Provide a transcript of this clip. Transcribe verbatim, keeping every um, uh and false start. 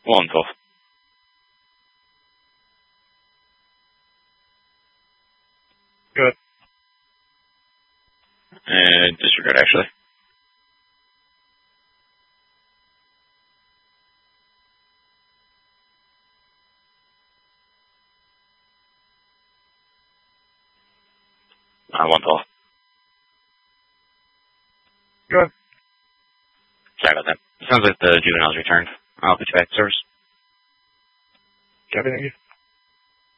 One twelve. Good. And disregard, actually. Uh, one twelve. Good. Sorry about that. Sounds like the juvenile's returned. I'll put you back to service. Copy, thank you.